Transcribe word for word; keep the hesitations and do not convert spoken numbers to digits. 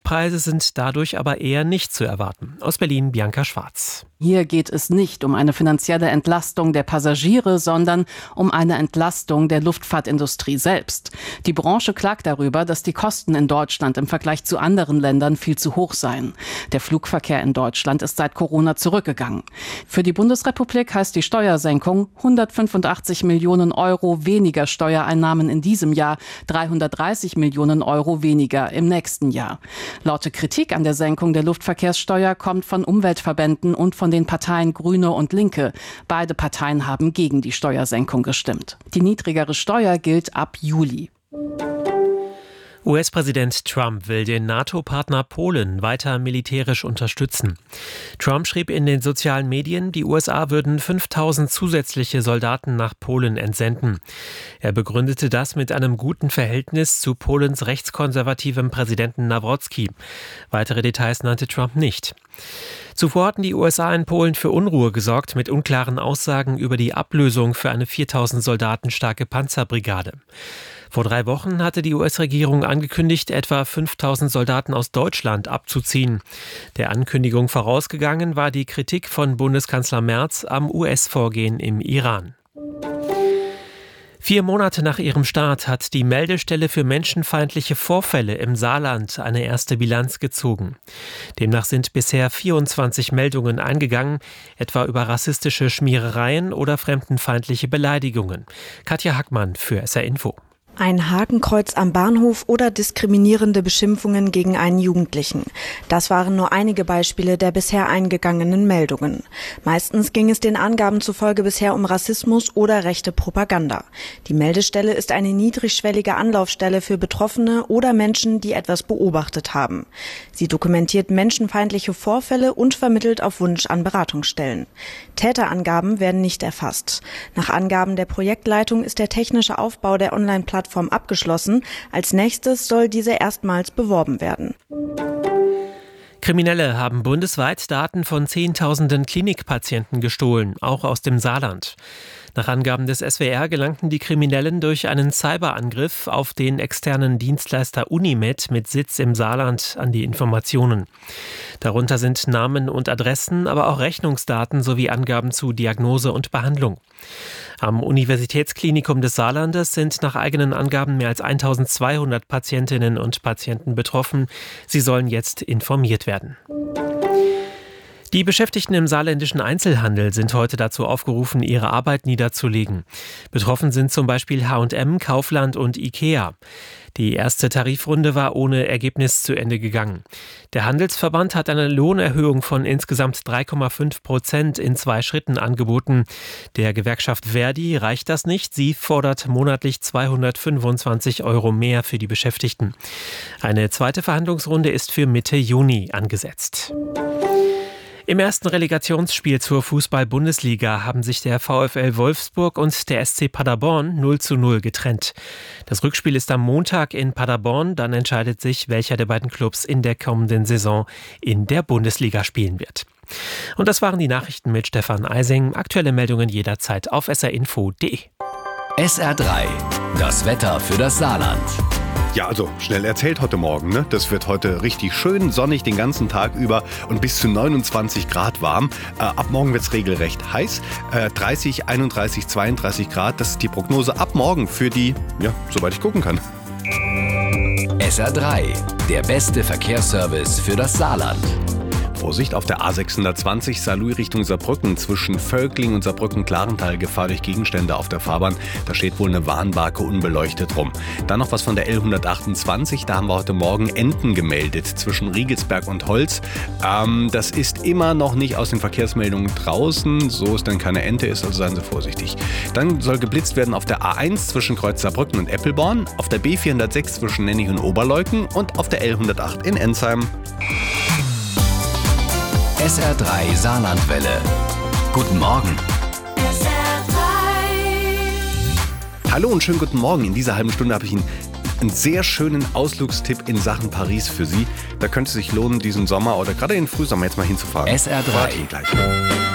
Spritpreise sind dadurch aber eher nicht zu erwarten. Aus Berlin Bianca Schwarz. Hier geht es nicht um eine finanzielle Entlastung der Passagiere, sondern um eine Entlastung der Luftfahrtindustrie selbst. Die Branche klagt darüber, dass die Kosten in Deutschland im Vergleich zu anderen Ländern viel zu hoch seien. Der Flugverkehr in Deutschland ist seit Corona zurückgegangen. Für die Bundesrepublik heißt die Steuersenkung hundertfünfundachtzig Millionen Euro weniger Steuereinnahmen in diesem Jahr, dreihundertdreißig Millionen Euro weniger im nächsten Jahr. Laute Kritik an der Senkung der Luftverkehrssteuer kommt von Umweltverbänden und von den Parteien Grüne und Linke. Beide Parteien haben gegen die Steuersenkung gestimmt. Die niedrigere Steuer gilt ab Juli. U S-Präsident Trump will den NATO-Partner Polen weiter militärisch unterstützen. Trump schrieb in den sozialen Medien, die U S A würden fünftausend zusätzliche Soldaten nach Polen entsenden. Er begründete das mit einem guten Verhältnis zu Polens rechtskonservativem Präsidenten Nawrocki. Weitere Details nannte Trump nicht. Zuvor hatten die U S A in Polen für Unruhe gesorgt mit unklaren Aussagen über die Ablösung für eine viertausend Soldaten starke Panzerbrigade. Vor drei Wochen hatte die U S-Regierung angekündigt, etwa fünftausend Soldaten aus Deutschland abzuziehen. Der Ankündigung vorausgegangen war die Kritik von Bundeskanzler Merz am U S-Vorgehen im Iran. Vier Monate nach ihrem Start hat die Meldestelle für menschenfeindliche Vorfälle im Saarland eine erste Bilanz gezogen. Demnach sind bisher vierundzwanzig Meldungen eingegangen, etwa über rassistische Schmierereien oder fremdenfeindliche Beleidigungen. Katja Hackmann für S R Info. Ein Hakenkreuz am Bahnhof oder diskriminierende Beschimpfungen gegen einen Jugendlichen. Das waren nur einige Beispiele der bisher eingegangenen Meldungen. Meistens ging es den Angaben zufolge bisher um Rassismus oder rechte Propaganda. Die Meldestelle ist eine niedrigschwellige Anlaufstelle für Betroffene oder Menschen, die etwas beobachtet haben. Sie dokumentiert menschenfeindliche Vorfälle und vermittelt auf Wunsch an Beratungsstellen. Täterangaben werden nicht erfasst. Nach Angaben der Projektleitung ist der technische Aufbau der Online-Plattform abgeschlossen. Als nächstes soll diese erstmals beworben werden. Kriminelle haben bundesweit Daten von Zehntausenden Klinikpatienten gestohlen, auch aus dem Saarland. Nach Angaben des S W R gelangten die Kriminellen durch einen Cyberangriff auf den externen Dienstleister Unimed mit Sitz im Saarland an die Informationen. Darunter sind Namen und Adressen, aber auch Rechnungsdaten sowie Angaben zu Diagnose und Behandlung. Am Universitätsklinikum des Saarlandes sind nach eigenen Angaben mehr als eintausendzweihundert Patientinnen und Patienten betroffen. Sie sollen jetzt informiert werden. Die Beschäftigten im saarländischen Einzelhandel sind heute dazu aufgerufen, ihre Arbeit niederzulegen. Betroffen sind zum Beispiel H und M, Kaufland und Ikea. Die erste Tarifrunde war ohne Ergebnis zu Ende gegangen. Der Handelsverband hat eine Lohnerhöhung von insgesamt drei Komma fünf Prozent in zwei Schritten angeboten. Der Gewerkschaft Verdi reicht das nicht. Sie fordert monatlich zweihundertfünfundzwanzig Euro mehr für die Beschäftigten. Eine zweite Verhandlungsrunde ist für Mitte Juni angesetzt. Im ersten Relegationsspiel zur Fußball-Bundesliga haben sich der VfL Wolfsburg und der S C Paderborn null zu null getrennt. Das Rückspiel ist am Montag in Paderborn. Dann entscheidet sich, welcher der beiden Clubs in der kommenden Saison in der Bundesliga spielen wird. Und das waren die Nachrichten mit Stefan Eising. Aktuelle Meldungen jederzeit auf s r info punkt d e. S R drei, das Wetter für das Saarland. Ja, also schnell erzählt heute Morgen, ne? Das wird heute richtig schön sonnig den ganzen Tag über und bis zu neunundzwanzig Grad warm. Äh, ab morgen wird es regelrecht heiß. Äh, dreißig, einunddreißig, zweiunddreißig Grad, das ist die Prognose ab morgen für die, ja, soweit ich gucken kann. S R drei, der beste Verkehrsservice für das Saarland. Vorsicht, auf der A sechshundertzwanzig Saarlouis Richtung Saarbrücken zwischen Völkling und Saarbrücken-Klarental Gefahr durch Gegenstände auf der Fahrbahn. Da steht wohl eine Warnbarke unbeleuchtet rum. Dann noch was von der L hundertachtundzwanzig. Da haben wir heute Morgen Enten gemeldet zwischen Riegelsberg und Holz. Ähm, das ist immer noch nicht aus den Verkehrsmeldungen draußen, so es denn keine Ente ist, also seien Sie vorsichtig. Dann soll geblitzt werden auf der A eins zwischen Kreuz Saarbrücken und Eppelborn, auf der B vierhundertsechs zwischen Nennig und Oberleuten und auf der L hundertacht in Ensheim. S R drei Saarlandwelle. Guten Morgen. S R drei. Hallo und schönen guten Morgen. In dieser halben Stunde habe ich Ihnen einen sehr schönen Ausflugstipp in Sachen Paris für Sie. Da könnte es sich lohnen, diesen Sommer oder gerade in den Frühsommer jetzt mal hinzufahren. S R drei. Gleich.